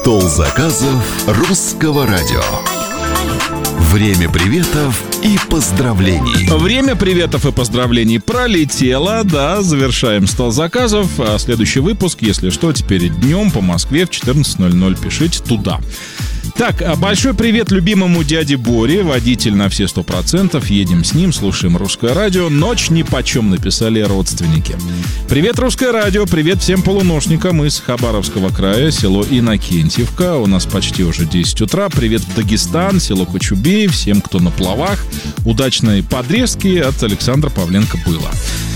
Стол заказов русского радио. Время приветов и поздравлений. Время приветов и поздравлений пролетело. Да, завершаем стол заказов. А следующий выпуск, если что, теперь днем по Москве в 14:00. Пишите туда. Так, большой привет любимому дяде Боре, водитель на все 100%. Едем с ним, слушаем русское радио. Ночь нипочем, написали родственники. Привет, русское радио, привет всем полуношникам из Хабаровского края, село Иннокентьевка. У нас почти уже 10 утра. Привет в Дагестан, село Кочубей, всем, кто на плавах. Удачной подрезки от Александра Павленко было.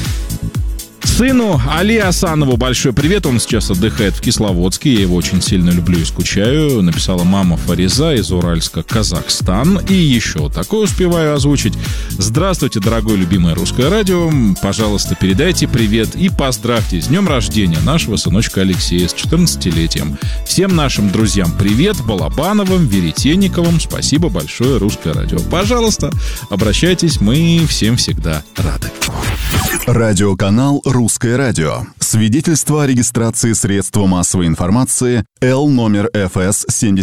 Сыну Али Асанову большой привет. Он сейчас отдыхает в Кисловодске. Я его очень сильно люблю и скучаю. Написала мама Фариза из Уральска, Казахстан. И еще такое успеваю озвучить. Здравствуйте, дорогое любимое русское радио. Пожалуйста, передайте привет и поздравьте с днем рождения нашего сыночка Алексея с 14-летием. Всем нашим друзьям привет. Балабановым, Веретенниковым. Спасибо большое, русское радио. Пожалуйста, обращайтесь. Мы всем всегда рады. Радиоканал «Русское радио». Свидетельство о регистрации средства массовой информации Л номер ФС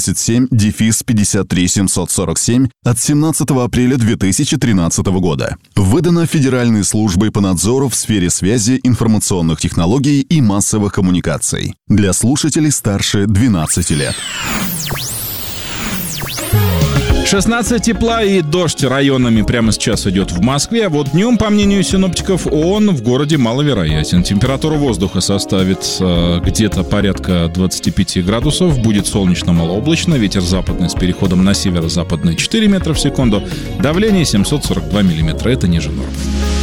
77-53747 от 17 апреля 2013 года. Выдано Федеральной службой по надзору в сфере связи, информационных технологий и массовых коммуникаций. Для слушателей старше 12 лет. 16 тепла и дождь районами прямо сейчас идет в Москве. А вот днем, по мнению синоптиков, он в городе маловероятен. Температура воздуха составит где-то порядка 25 градусов. Будет солнечно-малооблачно. Ветер западный с переходом на северо-западный 4 метра в секунду. Давление 742 миллиметра. Это ниже нормы.